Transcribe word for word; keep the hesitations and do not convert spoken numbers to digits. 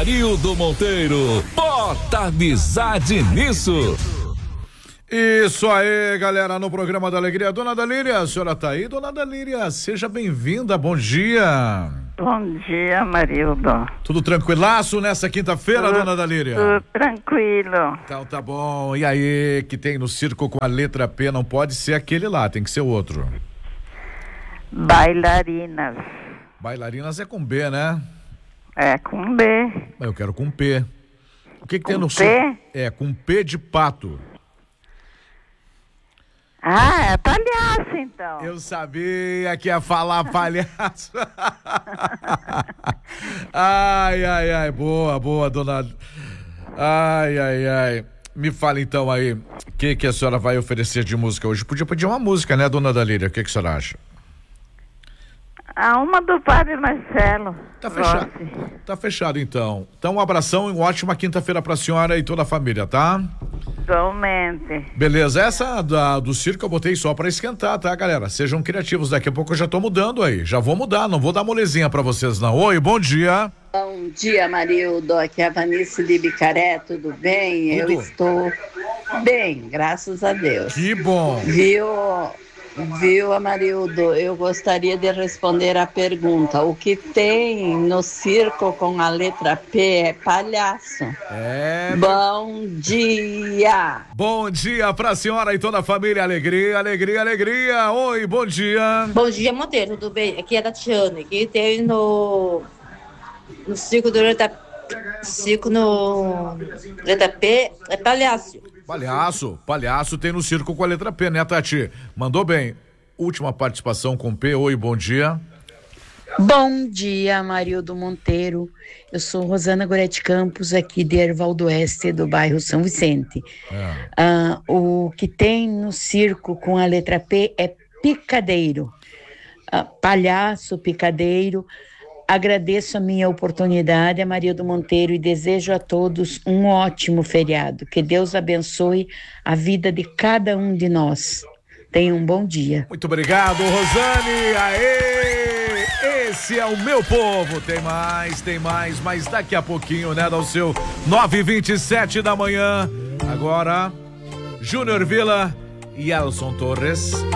Amarildo Monteiro. Bota amizade nisso. Isso aí, galera, no programa da Alegria. Dona Dalíria, a senhora tá aí? Dona Dalíria, seja bem-vinda, bom dia. Bom dia, Amarildo. Tudo tranquilaço nessa quinta-feira, Tudo- Dona Dalíria? Tudo tranquilo. Então tá bom. E aí, que tem no circo com a letra P, não pode ser aquele lá, tem que ser outro. Bailarinas. Bailarinas é com B, né? É com B. Mas eu quero com P. O que que tem Com no P? circo? É, com P de pato. Ah, é palhaço, então. Eu sabia que ia falar palhaço. Ai, ai, ai, boa, boa, dona. Ai, ai, ai. Me fala então aí, o que que a senhora vai oferecer de música hoje? Podia pedir uma música, né, dona Dalíria? O que que a senhora acha? Ah, uma do Padre Marcelo. Tá fechado. Rossi. Tá fechado então. Então um abração e uma ótima quinta-feira pra senhora e toda a família, tá? Igualmente. Beleza, essa da, do circo eu botei só pra esquentar, tá, galera? Sejam criativos, daqui a pouco eu já tô mudando aí, já vou mudar, não vou dar molezinha pra vocês não. Oi, bom dia. Bom dia, Marildo. Aqui é a Vanice de Bicaré, tudo bem? Tudo. Eu estou bem, graças a Deus. Que bom. Viu, viu, Amarildo? Eu gostaria de responder a pergunta. O que tem no circo com a letra P é palhaço. É. Bom dia! Bom dia pra senhora e toda a família, alegria, alegria, alegria. Oi, bom dia. Bom dia, Monteiro, tudo bem? Aqui é a Tatiana, que tem no, no circo do letra, circo no letra P, é palhaço. Palhaço, palhaço tem no circo com a letra P, né, Tati? Mandou bem. Última participação com P. Oi, bom dia. Bom dia, Amarildo Monteiro. Eu sou Rosana Goretti Campos, aqui de Erval do Oeste, do bairro São Vicente. É. Ah, o que tem no circo com a letra P é picadeiro. Ah, palhaço, picadeiro. Agradeço a minha oportunidade, Amarildo Monteiro, e desejo a todos um ótimo feriado. Que Deus abençoe a vida de cada um de nós. Tenham um bom dia. Muito obrigado, Rosane. Aê! Esse é o meu povo. Tem mais, tem mais, mas daqui a pouquinho, né, do seu nove e vinte e sete da manhã. Agora, Júnior Villa e Elson Torres.